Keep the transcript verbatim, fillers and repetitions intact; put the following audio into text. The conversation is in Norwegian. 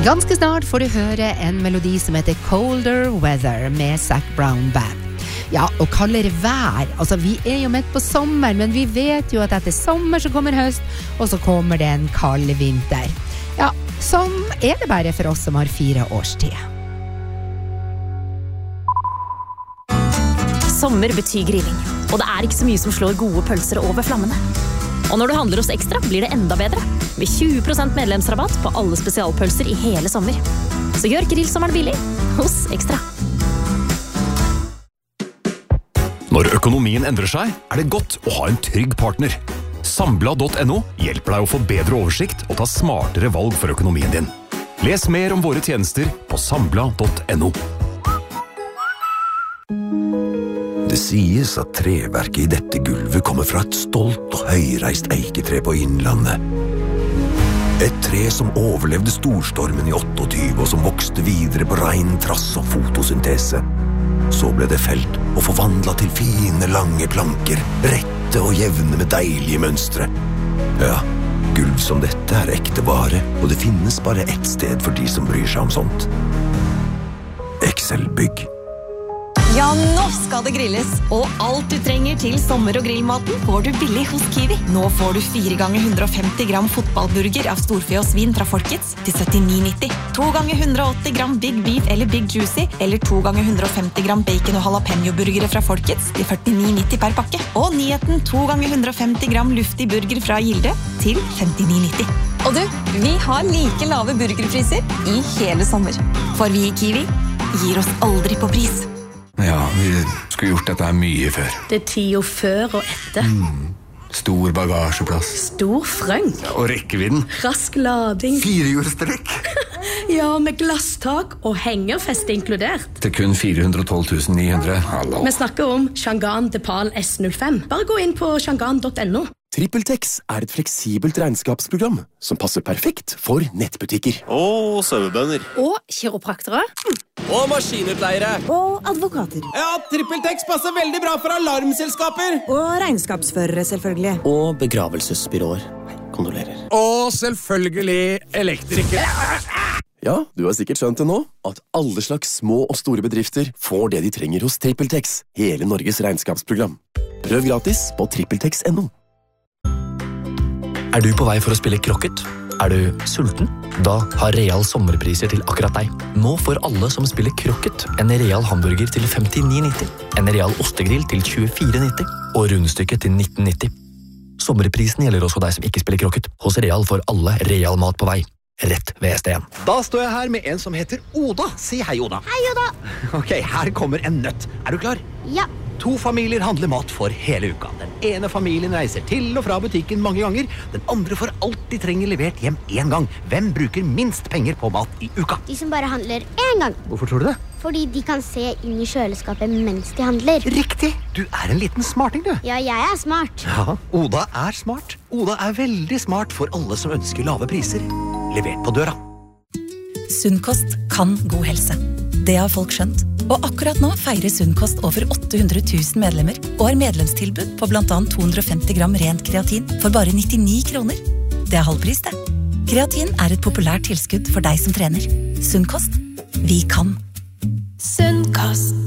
Ganske snart får du høre en melodi som heter Colder Weather med Zac Brown Band. Ja, og kaldere vær, altså vi er jo midt på sommer, men vi vet jo at etter sommer så kommer høst, og så kommer det en kald vinter. Ja, sånn er det bare for oss som har fire årstid. Sommer betyr grilling, og det er ikke så mye som slår gode pølser over flammene. Og når du handler hos Ekstra, blir det enda bedre, med tjue prosent medlemsrabatt på alle spesialpølser i hele sommer. Så gjør grillsommeren billig hos Ekstra. Når økonomien endrer seg, er det godt å ha en trygg partner. Sambla punktum no hjelper deg å få bedre oversikt og ta smartere valg for økonomien din. Les mer om våre tjenester på sambla punktum no. Det sies at treverket i dette gulvet kommer fra et stolt og høyreist eiketre på Innlandet. Et tre som overlevde storstormen i tjueåtte og som vokste videre på rein trass og fotosyntese. Så ble det felt og forvandlet til fine, lange planker, rette og jevne med deilige mønstre. Ja, gulv som dette er ekte vare, og det finnes bare ett sted for de som bryr seg om sånt. Excel Bygg. Ja, nå skal det grilles, og alt du trenger til sommer- og grillmaten får du billig hos Kiwi. Nå får du fire ganger hundre og femti gram fotballburger av storfe og svin fra Folkets til syttini nitti. to ganger hundre og åtti gram Big Beef eller Big Juicy, eller to ganger hundre og femti gram bacon- og jalapeno-burgere fra Folkets til førtini nitti per pakke. Og nyheten to ganger hundre og femti gram luftig burger fra Gilde til femtini nitti. Og du, vi har like lave burgerpriser i hele sommer. For vi i Kiwi gir oss aldri på pris. Ja, vi skulle gjort dette mye før. Det er tida før og etter. Mm. Stor bagasjeplass. Stor frøng. Ja, og rekkevidden. Rask lading. Firehjulstrekk. Ja, med glasstak og hengerfeste inkludert. Til kun fire hundre og tolv tusen ni hundre. Hallo. Vi snakker om Shangan Depal S null fem. Bare gå inn på shangan punktum no. TrippelTex er et fleksibelt regnskapsprogram som passer perfekt for nettbutikker. Og sauebønder. Og kiropraktere. Og maskinutleiere. Og advokater. Ja, TrippelTex passer veldig bra for alarmselskaper. Og regnskapsførere, selvfølgelig. Og begravelsesbyråer. Kondolerer. Og selvfølgelig elektrikere. Ja, du har sikkert skjønt det nå, at alle slags små og store bedrifter får det de trenger hos TrippelTex, hele Norges regnskapsprogram. Prøv gratis på trippeltex punktum no. Er du på vei for å spille krokket? Er du sulten? Da har Real sommerpriser til akkurat deg. Nå får alle som spiller krokket en Real hamburger til femtini nitti, en Real ostegrill til tjuefire nitti og rundstykket til nitten nitti. Sommerprisen gjelder også deg som ikke spiller krokket. Hos Real får alle Real mat på vei. Rett ved S D en. Da står jeg her med en som heter Oda. Si hei, Oda. Hei, Oda. Ok, her kommer en nøtt. Er du klar? Ja. To familier handler mat for hele uka. Den ene familien reiser til og fra butikken mange ganger. Den andre får alt de trenger levert hjem en gang. Hvem bruker minst penger på mat i uka? De som bare handler en gang. Hvorfor tror du det? Fordi de kan se inn i kjøleskapet mens de handler. Riktig! Du er en liten smarting, du. Ja, jeg er smart. Ja, Oda er smart. Oda er veldig smart for alle som ønsker lave priser. Levert på døra. Sunnkost kan god helse. Det har folk skjønt. Og akkurat nå feirer Sunnkost over åtte hundre tusen medlemmer og har medlemstilbud på blant annet to hundre og femti gram rent kreatin for bare nittini kroner. Det er halvpris, det. Kreatin er et populært tilskudd for deg som trener. Sunnkost. Vi kan. Sunnkost.